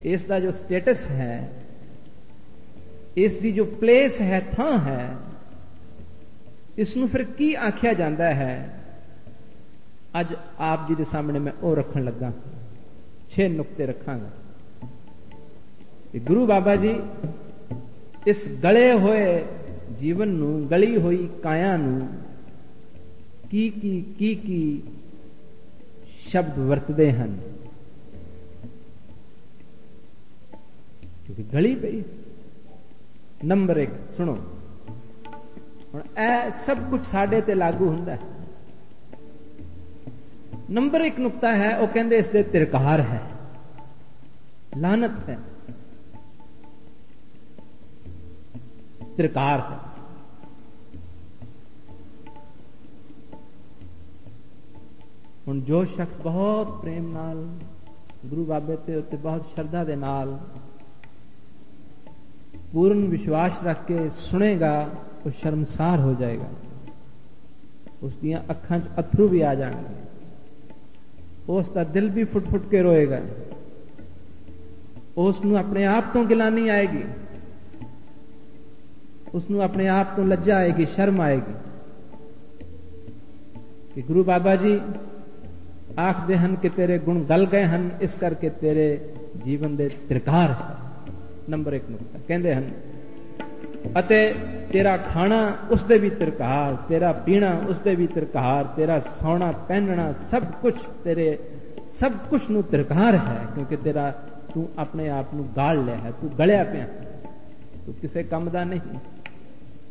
ਇਸ ਦਾ ਜੋ ਸਟੇਟਸ ਹੈ, ਇਸ ਦੀ ਜੋ ਪਲੇਸ ਹੈ, ਥਾਂ ਹੈ, ਇਸ ਨੂੰ ਫਿਰ ਕੀ ਆਖਿਆ ਜਾਂਦਾ ਹੈ? ਅੱਜ ਆਪ ਜੀ ਦੇ ਸਾਹਮਣੇ ਮੈਂ ਉਹ ਰੱਖਣ ਲੱਗਾ। 6 ਨੁਕਤੇ ਰੱਖਾਂਗਾ ਕਿ ਗੁਰੂ ਬਾਬਾ ਜੀ ਇਸ ਗਲੇ ਹੋਏ ਜੀਵਨ ਨੂੰ, ਗਲੀ ਹੋਈ ਕਾਇਆ ਨੂੰ ਕੀ ਸ਼ਬਦ ਵਰਤਦੇ ਹਨ। ਕਿਉਂਕਿ ਗਲੀ ਪਈ। ਨੰਬਰ 1 ਸੁਣੋ, ਹੁਣ ਇਹ ਸਭ ਕੁਝ ਸਾਡੇ ਤੇ ਲਾਗੂ ਹੁੰਦਾ ਹੈ। ਨੰਬਰ 1 ਨੁਕਤਾ ਹੈ, ਉਹ ਕਹਿੰਦੇ ਇਸ ਦੇ ਤਿਰਕਾਰ ਹੈ, ਲਾਨਤ ਹੈ, ਤਿਰਕਾਰ ਹੈ। ਹੁਣ ਜੋ ਸ਼ਖਸ ਬਹੁਤ ਪ੍ਰੇਮ ਨਾਲ ਗੁਰੂ ਬਾਬੇ ਤੇ ਉੱਤੇ ਬਹੁਤ ਸ਼ਰਧਾ ਦੇ ਨਾਲ ਪੂਰਨ ਵਿਸ਼ਵਾਸ ਰੱਖ ਕੇ ਸੁਣੇਗਾ, ਉਹ ਸ਼ਰਮਸਾਰ ਹੋ ਜਾਏਗਾ। ਉਸ ਦੀਆਂ ਅੱਖਾਂ 'ਚ ਅਥਰੂ ਵੀ ਆ ਜਾਣਗੇ, ਉਸ ਦਾ ਦਿਲ ਵੀ ਫੁੱਟ ਫੁੱਟ ਕੇ ਰੋਏਗਾ, ਉਸ ਨੂੰ ਆਪਣੇ ਆਪ ਤੋਂ ਗਿਲਾਨੀ ਆਏਗੀ, ਉਸ ਨੂੰ ਆਪਣੇ ਆਪ ਤੋਂ ਲੱਜਾ ਆਏਗੀ, ਸ਼ਰਮ ਆਏਗੀ ਕਿ ਗੁਰੂ ਬਾਬਾ ਜੀ ਆਖਦੇ ਹਨ ਕਿ ਤੇਰੇ ਗੁਣ ਗਲ ਗਏ ਹਨ, ਇਸ ਕਰਕੇ ਤੇਰੇ ਜੀਵਨ ਦੇ ਤਿਰਕਾਰ ਹੈ। ਨੰਬਰ 1 ਨੁਕਤਾ ਕਹਿੰਦੇ ਹਨ। ਅਤੇ ਤੇਰਾ ਖਾਣਾ ਉਸਦੇ ਵੀ ਤਿਰਕਾਰ, ਤੇਰਾ ਪੀਣਾ ਉਸਦੇ ਵੀ ਤਿਰਕਾਰ, ਤੇਰਾ ਸੌਣਾ ਪਹਿਨਣਾ ਸਭ ਕੁਝ ਤੇਰੇ, ਸਭ ਕੁਝ ਨੂੰ ਤਿਰਕਾਰ ਹੈ। ਕਿਉਂਕਿ ਤੂੰ ਆਪਣੇ ਆਪ ਨੂੰ ਗਾਲ ਲਿਆ ਹੈ, ਤੂੰ ਗਲਿਆ ਪਿਆ, ਤੂੰ ਕਿਸੇ ਕੰਮ ਦਾ ਨਹੀਂ।